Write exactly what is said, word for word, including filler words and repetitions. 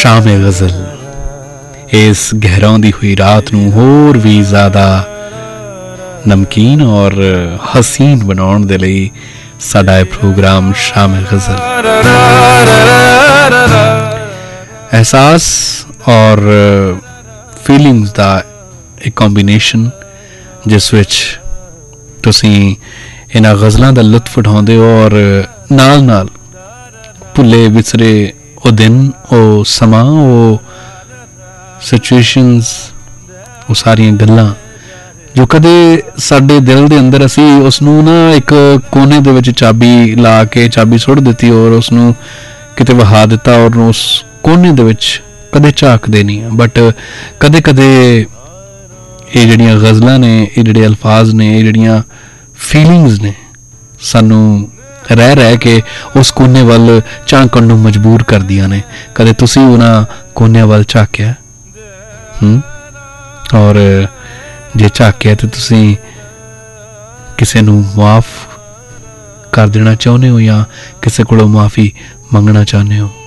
शामे गज़ल इस गहराउंदी हुई रात नूं होर भी ज़्यादा नमकीन और हसीन बनाउण दे लई साडा ये प्रोग्राम शामे गज़ल एहसास और फीलिंग्स दा एक कॉम्बिनेशन जिस विच तुसीं इन्हां गज़लां दा लुत्फ उठाउंदे हो और नाल नाल भुल्ले विसरे ओ दिन ओ समा ओ सिचुएशनस वो सारियां गल्लां जो कदे साडे दिल दे अंदर असी उसनूं ना एक कोने दे विच चाबी ला के चाबी सुट दित्ती और उसनूं किते वहा दिता और उस कोने दे विच कदे झाकदे नहीं बट कदे कदे ये जिहड़ियां गज़लां ने ये जिहड़े अल्फाज ने ये जिहड़ियां फीलिंग्स ने सानू रह रह के उस कोने वाल झांकण नूं मजबूर कर दियां ने कदे तुसीं उन्हां कोने वाल झाकिया हम्म और जे झाकिया तो तुसीं किसे नूं माफ़ कर देना चाहुंदे हो या किसे कोलों माफ़ी मंगना चाहुंदे हो।